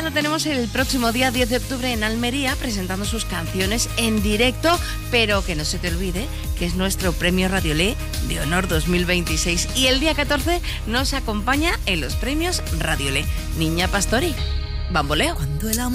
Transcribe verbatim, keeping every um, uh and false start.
ya lo tenemos el próximo día diez de octubre en Almería presentando sus canciones en directo, pero que no se te olvide que es nuestro premio Radiolé de Honor dos mil veintiséis y el día catorce nos acompaña en los premios Radiolé. Niña Pastori, bamboleo. Cuando el amor